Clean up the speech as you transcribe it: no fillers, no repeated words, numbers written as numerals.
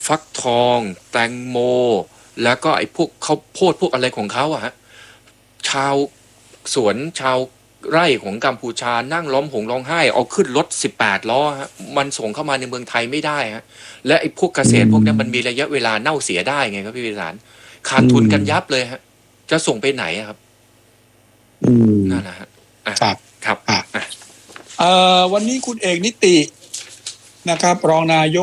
ฟักทองแตงโมแล้วก็ไอ้พวกข้าวโพดพวกอะไรของเขาอะฮะชาวสวนชาวไร่ของกัมพูชานั่งร้องไห้เอาขึ้นรถ18 ล้อฮะมันส่งเข้ามาในเมืองไทยไม่ได้ฮะและไอ้พวกเกษตรพวกนี้มันมีระยะเวลาเน่าเสียได้ไงครับพี่วิสารขาดทุนกันยับเลยฮะจะส่งไปไหนครับนั่นแหละฮะครับครับวันนี้คุณเอกนิตินะครับรองนายก